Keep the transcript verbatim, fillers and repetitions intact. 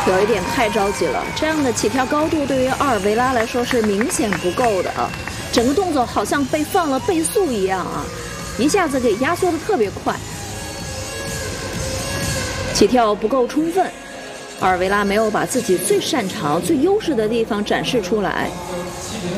有一点太着急了，这样的起跳高度对于阿尔维拉来说是明显不够的啊！整个动作好像被放了倍速一样啊，一下子给压缩的特别快，起跳不够充分，阿尔维拉没有把自己最擅长、最优势的地方展示出来。